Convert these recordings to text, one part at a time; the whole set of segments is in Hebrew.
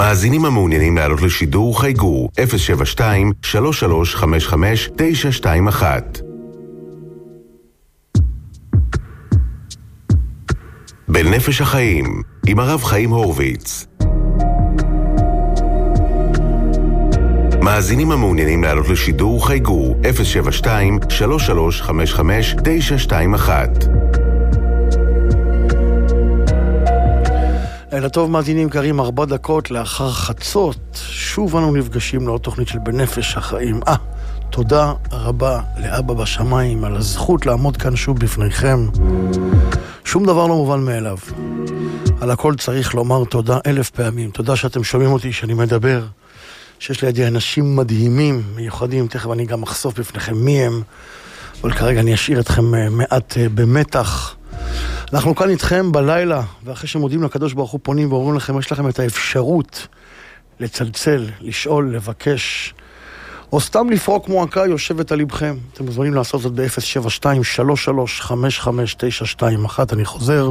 מאזינים המעוניינים לעלות לשידור חייגו 072-3355-921. בנפש החיים, עם הרב חיים הורוביץ. מאזינים המעוניינים לעלות לשידור חייגו 072-3355-921. לילה טוב מאזינים קרים, 4 דקות לאחר חצות, שוב אנו נפגשים לעוד תוכנית של בנפש החיים. תודה רבה לאבא בשמיים על הזכות לעמוד כאן שוב בפניכם. שום דבר לא מובן מאליו. על הכל צריך לומר תודה 1000 פעמים. תודה שאתם שומעים אותי, שאני מדבר, שיש לידי אנשים מדהימים, מיוחדים. תכף אני גם אחשוף בפניכם מי הם, אבל כרגע אני אשאיר אתכם מעט במתח. אנחנו כאן איתכם בלילה, ואחרי שמודים לקדוש ברוך הוא פונים ואומרים לכם, יש לכם את האפשרות לצלצל, לשאול, לבקש, או סתם לפרוק מועקה יושבת על לבכם. אתם מוזמנים לעשות זאת ב-072-3355-921. אני חוזר,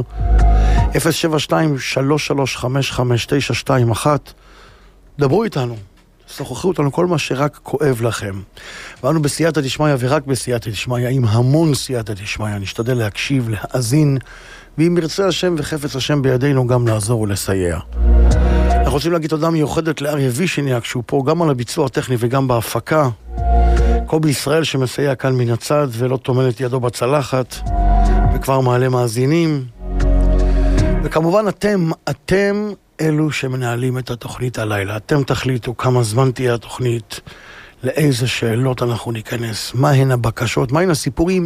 072-3355-921. דברו איתנו, שוחחו אותנו כל מה שרק כואב לכם. ואנו בסייעתא דשמיא, ורק בסייעתא דשמיא, עם המון סייעתא דשמיא. נשתדל להקשיב, להאזין, ואם ירצה השם וחפץ השם בידינו גם לעזור ולסייע. אנחנו רוצים להגיד תודה מיוחדת לאריה וישניאק, שהוא פה גם על הביצוע הטכני וגם בהפקה. קובי ישראל שמסייע כאן מן הצד ולא תומל את ידו בצלחת, וכבר מעלה מאזינים. וכמובן אתם אלו שמנהלים את התוכנית הלילה. אתם תחליטו כמה זמן תהיה התוכנית, לאיזה שאלות אנחנו ניכנס, מהן הבקשות, מהן הסיפורים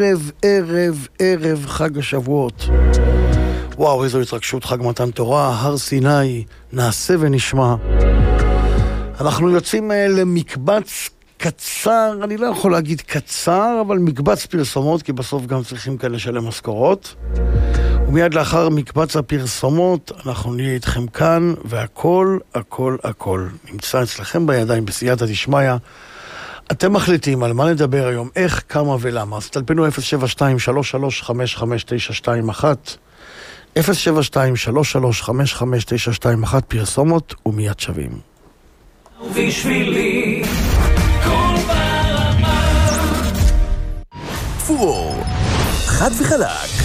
ערב חג השבועות. וואו, איזו התרגשות, חג מתן תורה, הר סיני, נעשה ונשמע. אנחנו יוצאים למקבץ קצר, אני לא יכול להגיד קצר, אבל מקבץ פרסומות, כי בסוף גם צריכים כאן לשלם משכורות. ומיד לאחר מקבץ הפרסומות, אנחנו נהיה איתכם כאן, והכל, הכל נמצא אצלכם בידיים בסייעתא דשמיא. אתם מחליטים על מה נדבר היום, איך, כמה ולמה. אז תלפנו 072-3355-921, 072-3355-921, פרסומות ומיד שווים. ובשבילי כל ברמה פור, חד וחלק,